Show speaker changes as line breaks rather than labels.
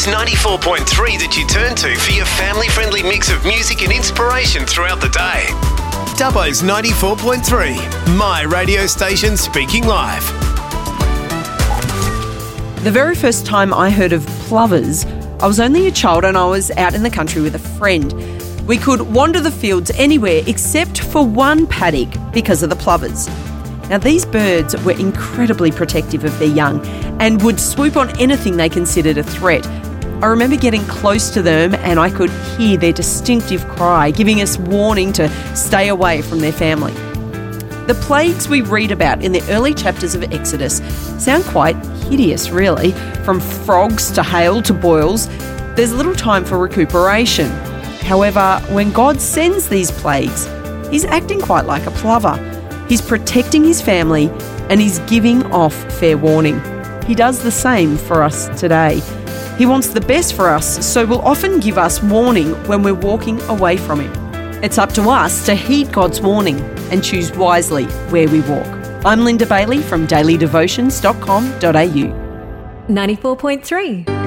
Dubbo's 94.3 that you turn to for your family-friendly mix of music and inspiration throughout the day. Dubbo's 94.3, my radio station speaking live.
The very first time I heard of plovers, I was only a child and I was out in the country with a friend. We could wander the fields anywhere except for one paddock because of the plovers. Now, these birds were incredibly protective of their young and would swoop on anything they considered a threat. I remember getting close to them and I could hear their distinctive cry, giving us warning to stay away from their family. The plagues we read about in the early chapters of Exodus sound quite hideous, really. From frogs to hail to boils, there's little time for recuperation. However, when God sends these plagues, he's acting quite like a plover. He's protecting his family and he's giving off fair warning. He does the same for us today. He wants the best for us, so will often give us warning when we're walking away from him. It's up to us to heed God's warning and choose wisely where we walk. I'm Linda Bailey from dailydevotions.com.au.
94.3